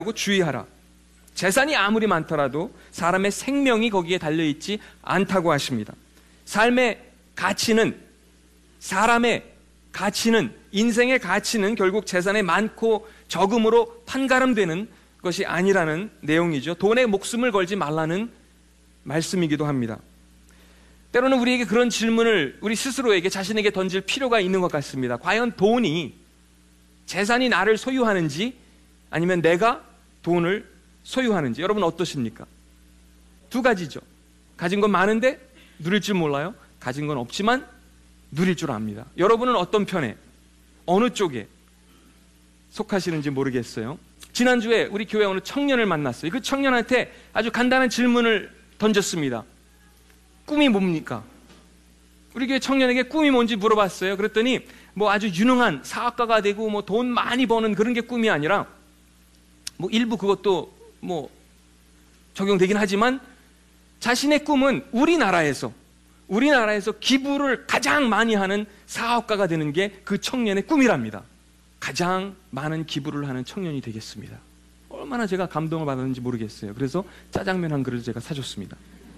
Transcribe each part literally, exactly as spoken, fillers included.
주의하라. 재산이 아무리 많더라도 사람의 생명이 거기에 달려있지 않다고 하십니다. 삶의 가치는, 사람의 가치는, 인생의 가치는 결국 재산의 많고 적음으로 판가름되는 것이 아니라는 내용이죠. 돈에 목숨을 걸지 말라는 말씀이기도 합니다. 때로는 우리에게 그런 질문을 우리 스스로에게, 자신에게 던질 필요가 있는 것 같습니다. 과연 돈이, 재산이 나를 소유하는지 아니면 내가 돈을 소유하는지. 여러분 어떠십니까? 두 가지죠. 가진 건 많은데 누릴 줄 몰라요. 가진 건 없지만 누릴 줄 압니다. 여러분은 어떤 편에, 어느 쪽에 속하시는지 모르겠어요. 지난주에 우리 교회 어느 청년을 만났어요. 그 청년한테 아주 간단한 질문을 던졌습니다. 꿈이 뭡니까? 우리 교회 청년에게 꿈이 뭔지 물어봤어요. 그랬더니 뭐 아주 유능한 사업가가 되고 뭐 돈 많이 버는 그런 게 꿈이 아니라, 뭐 일부 그것도 뭐 적용되긴 하지만 자신의 꿈은 우리나라에서 우리나라에서 기부를 가장 많이 하는 사업가가 되는 게 그 청년의 꿈이랍니다. 가장 많은 기부를 하는 청년이 되겠습니다. 얼마나 제가 감동을 받았는지 모르겠어요. 그래서 짜장면 한 그릇을 제가 사줬습니다.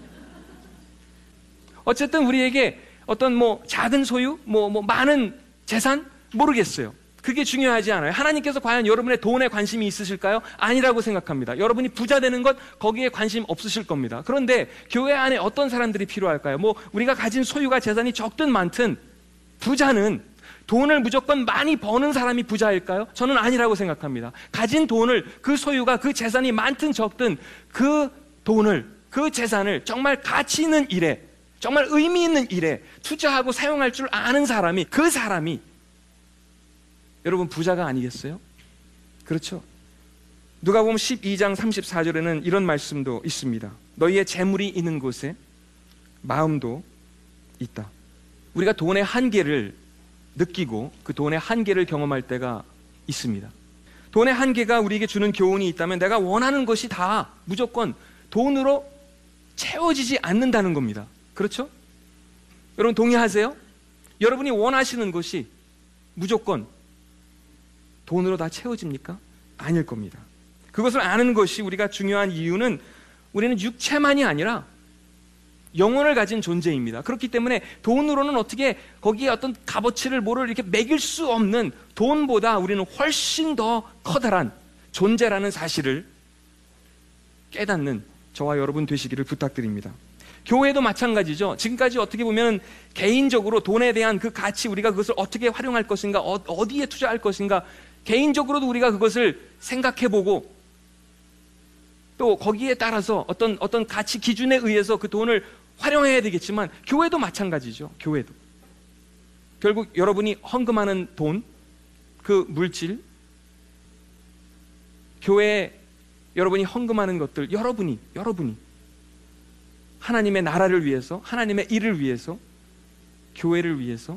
어쨌든 우리에게 어떤 뭐 작은 소유, 뭐, 뭐 많은 재산, 모르겠어요. 그게 중요하지 않아요. 하나님께서 과연 여러분의 돈에 관심이 있으실까요? 아니라고 생각합니다. 여러분이 부자 되는 것, 거기에 관심 없으실 겁니다. 그런데 교회 안에 어떤 사람들이 필요할까요? 뭐 우리가 가진 소유가, 재산이 적든 많든 부자는 돈을 무조건 많이 버는 사람이 부자일까요? 저는 아니라고 생각합니다. 가진 돈을, 그 소유가, 그 재산이 많든 적든 그 돈을, 그 재산을 정말 가치 있는 일에, 정말 의미 있는 일에 투자하고 사용할 줄 아는 사람이, 그 사람이 여러분 부자가 아니겠어요? 그렇죠? 누가복음 십이 장 삼십사 절에는 이런 말씀도 있습니다. 너희의 재물이 있는 곳에 마음도 있다. 우리가 돈의 한계를 느끼고 그 돈의 한계를 경험할 때가 있습니다. 돈의 한계가 우리에게 주는 교훈이 있다면 내가 원하는 것이 다 무조건 돈으로 채워지지 않는다는 겁니다. 그렇죠? 여러분 동의하세요? 여러분이 원하시는 것이 무조건 돈으로 다 채워집니까? 아닐 겁니다. 그것을 아는 것이 우리가 중요한 이유는 우리는 육체만이 아니라 영혼을 가진 존재입니다. 그렇기 때문에 돈으로는 어떻게 거기에 어떤 값어치를 뭐를 이렇게 매길 수 없는, 돈보다 우리는 훨씬 더 커다란 존재라는 사실을 깨닫는 저와 여러분 되시기를 부탁드립니다. 교회도 마찬가지죠. 지금까지 어떻게 보면 개인적으로 돈에 대한 그 가치, 우리가 그것을 어떻게 활용할 것인가, 어, 어디에 투자할 것인가, 개인적으로도 우리가 그것을 생각해보고 또 거기에 따라서 어떤 어떤 가치 기준에 의해서 그 돈을 활용해야 되겠지만, 교회도 마찬가지죠. 교회도 결국 여러분이 헌금하는 돈, 그 물질, 교회에 여러분이 헌금하는 것들, 여러분이 여러분이 하나님의 나라를 위해서, 하나님의 일을 위해서, 교회를 위해서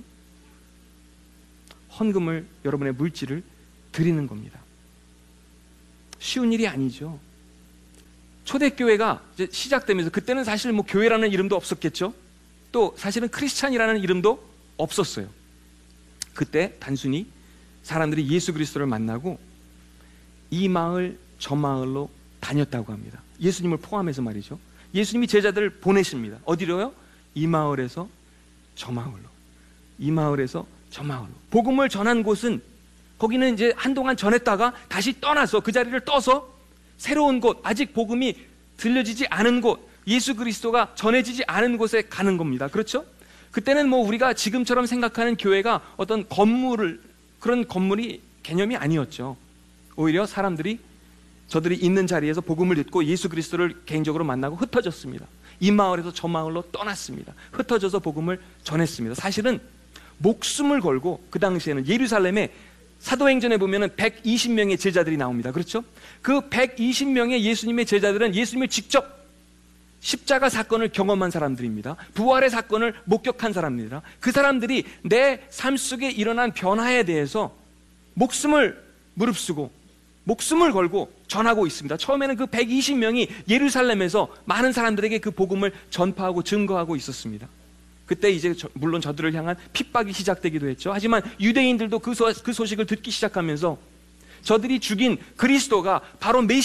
헌금을, 여러분의 물질을 드리는 겁니다. 쉬운 일이 아니죠. 초대교회가 이제 시작되면서, 그때는 사실 뭐 교회라는 이름도 없었겠죠. 또 사실은 크리스찬이라는 이름도 없었어요. 그때 단순히 사람들이 예수 그리스도를 만나고 이 마을 저 마을로 다녔다고 합니다. 예수님을 포함해서 말이죠. 예수님이 제자들을 보내십니다. 어디로요? 이 마을에서 저 마을로, 이 마을에서 저 마을로. 복음을 전한 곳은, 거기는 이제 한동안 전했다가 다시 떠나서 그 자리를 떠서 새로운 곳, 아직 복음이 들려지지 않은 곳, 예수 그리스도가 전해지지 않은 곳에 가는 겁니다. 그렇죠? 그때는 뭐 우리가 지금처럼 생각하는 교회가 어떤 건물을, 그런 건물이 개념이 아니었죠. 오히려 사람들이 저들이 있는 자리에서 복음을 듣고 예수 그리스도를 개인적으로 만나고 흩어졌습니다. 이 마을에서 저 마을로 떠났습니다. 흩어져서 복음을 전했습니다. 사실은 목숨을 걸고 그 당시에는 예루살렘에, 사도행전에 보면은 백이십 명의 제자들이 나옵니다. 그렇죠? 그 백이십 명의 예수님의 제자들은 예수님을 직접 십자가 사건을 경험한 사람들입니다. 부활의 사건을 목격한 사람들입니다. 그 사람들이 내 삶 속에 일어난 변화에 대해서 목숨을 무릅쓰고 목숨을 걸고 전하고 있습니다. 처음에는 그 백이십 명이 예루살렘에서 많은 사람들에게 그 복음을 전파하고 증거하고 있었습니다. 그때 이제 저, 물론 저들을 향한 핍박이 시작되기도 했죠. 하지만 유대인들도 그, 소, 그 소식을 듣기 시작하면서 저들이 죽인 그리스도가 바로 메시아